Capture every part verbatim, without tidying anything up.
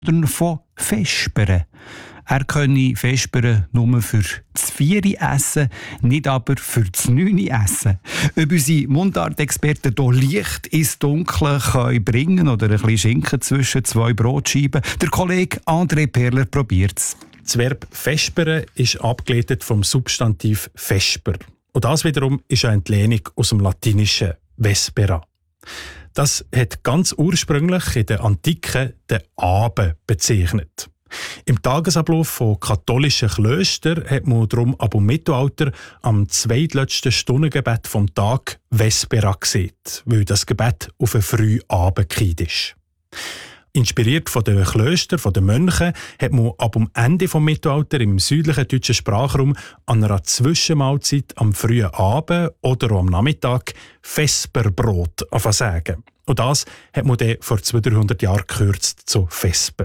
sondern von Vespern. Er könne Vespern nur für das Vieri essen, nicht aber für das Neuni essen. Ob unsere Mundartexperten hier Licht ins Dunkle können bringen oder ein bisschen Schinken zwischen zwei Brotscheiben, der Kollege André Perler probiert es. Das Verb «vespere» ist abgeleitet vom Substantiv «vesper». Und das wiederum ist eine Entlehnung aus dem Latinischen «vespera». Das hat ganz ursprünglich in der Antike den Abend bezeichnet. Im Tagesablauf von katholischen Klöstern hat man darum ab dem Mittelalter am zweitletzten Stundengebet vom Tag Vespera gesehen, weil das Gebet auf einen frühen Abend gefallen ist. Inspiriert von den Klöstern, von den Mönchen, hat man ab dem Ende des Mittelalters im südlichen deutschen Sprachraum an einer Zwischenmahlzeit am frühen Abend oder am Nachmittag Vesperbrot sagen. Und das hat man dann vor zweihundert, dreihundert Jahren gekürzt zu Vesper.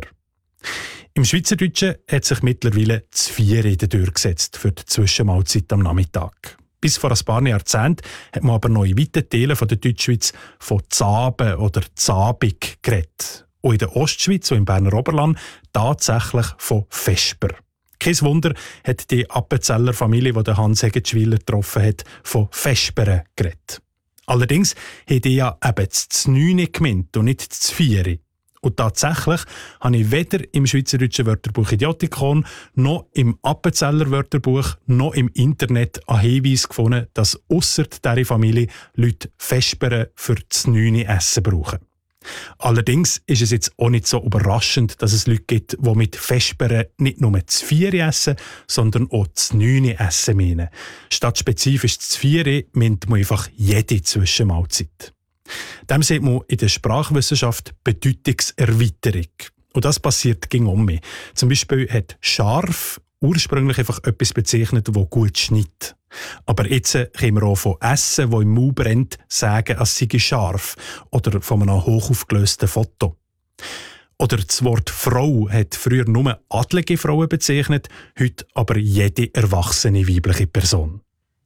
Im Schweizerdeutschen hat sich mittlerweile das Vieri durchgesetzt für die Zwischenmahlzeit am Nachmittag. Bis vor ein paar Jahrzehnten hat man aber noch in weiten Teilen der Deutschschweiz von Zaben oder Zabig geredet. Und in der Ostschweiz und im Berner Oberland tatsächlich von Vesper. Kein Wunder hat die Appenzeller Familie, die Hans Hegenschwiler getroffen hat, von Vesperen geredet. Allerdings haben die ja eben das Znüni gemeint und nicht das Vieri. Und tatsächlich habe ich weder im Schweizerdeutschen Wörterbuch Idiotikon noch im Appenzeller Wörterbuch noch im Internet einen Hinweis gefunden, dass ausser dieser Familie Leute Vesperen für das Neune Essen brauchen. Allerdings ist es jetzt auch nicht so überraschend, dass es Leute gibt, die mit Vesperen nicht nur das Vieri essen, sondern auch das Neune Essen meinen. Statt spezifisch das Vieri meint man einfach jede Zwischenmahlzeit. Dem sieht man in der Sprachwissenschaft Bedeutungserweiterung. Und das passiert gegen um mich. Zum Beispiel hat scharf ursprünglich einfach etwas bezeichnet, das gut schneidet. Aber jetzt können wir auch von Essen, das im Mund brennt, sagen, es sei scharf. Oder von einem hochaufgelösten Foto. Oder das Wort Frau hat früher nur adlige Frauen bezeichnet, heute aber jede erwachsene weibliche Person.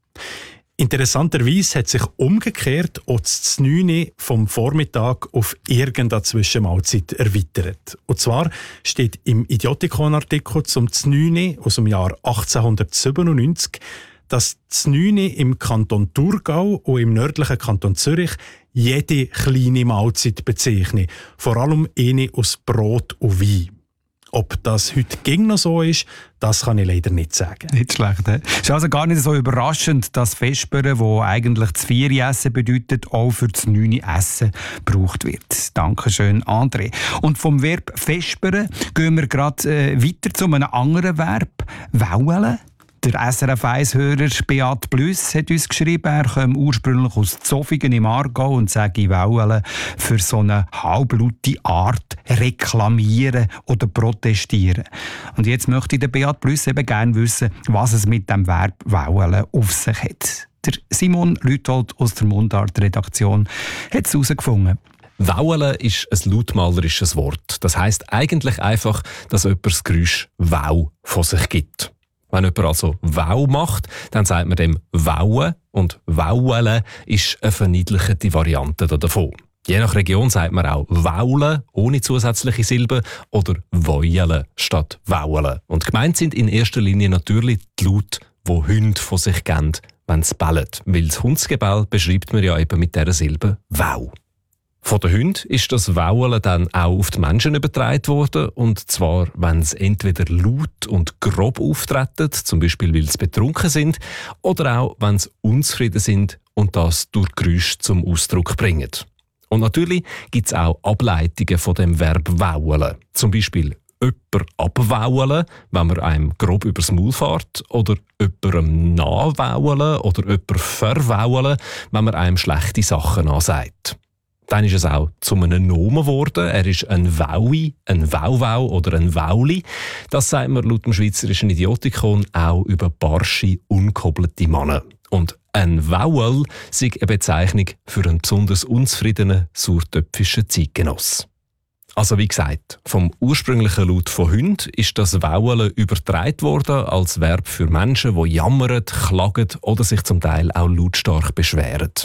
Interessanterweise hat sich umgekehrt auch das Znüni vom Vormittag auf irgendeine Zwischenmahlzeit erweitert. Und zwar steht im Idiotikon-Artikel zum Znüni aus dem Jahr achtzehnhundertsiebenundneunzig, dass Znüni im Kanton Thurgau und im nördlichen Kanton Zürich jede kleine Mahlzeit bezeichnet, vor allem eine aus Brot und Wein. Ob das heute ging noch so ist, das kann ich leider nicht sagen. Nicht schlecht, he? Es ist also gar nicht so überraschend, dass Vesperen, wo eigentlich das Vieri-Essen bedeutet, auch für das Neune-Essen gebraucht wird. Dankeschön, André. Und vom Verb Vesperen gehen wir gerade äh, weiter zu einem anderen Verb, Waulen. Der S R F eins-Hörer Beat Blüss hat uns geschrieben, er komme ursprünglich aus Zofingen im Aargau und sage Waulen für so eine halblaute Art reklamieren oder protestieren. Und jetzt möchte der Beat Blüss eben gerne wissen, was es mit dem Verb Waulen auf sich hat. Der Simon Lüthold aus der Mundart-Redaktion hat es herausgefunden. Waulen ist ein lautmalerisches Wort. Das heisst eigentlich einfach, dass jemand das Geräusch «Wow» von sich gibt. Wenn jemand also «Wow» macht, dann sagt man dem «Wauen» und «Waulen» ist eine verniedlichte Variante davon. Je nach Region sagt man auch «Waulen» ohne zusätzliche Silben oder «Wäulen» statt «Waulen». Und gemeint sind in erster Linie natürlich die Laute, die Hunde von sich geben, wenn sie bellen. Weil das Hundsgebell beschreibt man ja eben mit dieser Silbe «Wow». Von den Hunden ist das Waulen dann auch auf die Menschen übertragen worden, und zwar, wenn sie entweder laut und grob auftreten, zum Beispiel weil sie betrunken sind, oder auch, wenn sie unzufrieden sind und das durch Geräusche zum Ausdruck bringen. Und natürlich gibt es auch Ableitungen von dem Verb Waulen, zum Beispiel jemanden abwaulen, wenn man einem grob übers Maul fährt, oder jemandem nachwaulen oder jemanden verwaulen, wenn man einem schlechte Sachen ansagt. Dann ist es auch zu einem Nomen geworden. Er ist ein Waui, ein Wauwau oder ein Wauli. Das sagt man laut dem schweizerischen Idiotikon auch über barsche, unkobbelte Männer. Und ein Wauel sei eine Bezeichnung für einen besonders unzufriedenen, sauertöpfischen Zeitgenoss. Also wie gesagt, vom ursprünglichen Laut von Hunden ist das Waulen übertragen worden als Verb für Menschen, die jammern, klagen oder sich zum Teil auch lautstark beschweren.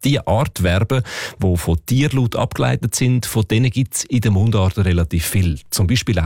die Art Verben, die von Tierlaut abgeleitet sind, von denen gibt es in der Mundart relativ viel. Zum Beispiel